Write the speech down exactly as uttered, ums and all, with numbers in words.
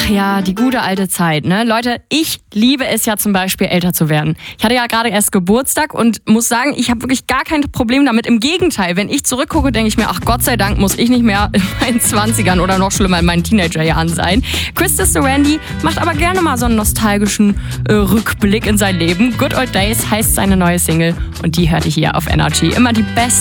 Ach ja, die gute alte Zeit, ne? Leute, ich liebe es ja zum Beispiel, älter zu werden. Ich hatte ja gerade erst Geburtstag und muss sagen, ich habe wirklich gar kein Problem damit. Im Gegenteil, wenn ich zurückgucke, denke ich mir, ach Gott sei Dank muss ich nicht mehr in meinen Zwanzigern oder noch schlimmer in meinen Teenagerjahren sein. Christus Randy macht aber gerne mal so einen nostalgischen äh, Rückblick in sein Leben. Good Old Days heißt seine neue Single und die hört ihr hier auf Energy. Immer die besten